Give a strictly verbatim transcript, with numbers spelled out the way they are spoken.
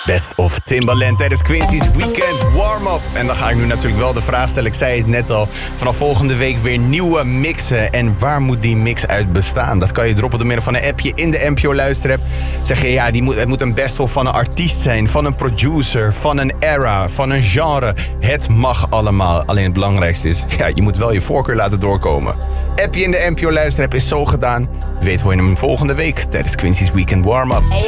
Best of Timbaland tijdens Quincy's Weekend Warm-Up. En dan ga ik nu natuurlijk wel de vraag stellen, ik zei het net al, vanaf volgende week weer nieuwe mixen. En waar moet die mix uit bestaan? Dat kan je droppen door middel van een appje in de N P O Luisterapp. Zeg je, ja, die moet, het moet een best of van een artiest zijn, van een producer, van een era, van een genre. Het mag allemaal. Alleen het belangrijkste is, ja, je moet wel je voorkeur laten doorkomen. Appje in de N P O Luisterapp is zo gedaan. Je weet hoe je hem volgende week tijdens Quincy's Weekend Warm-Up.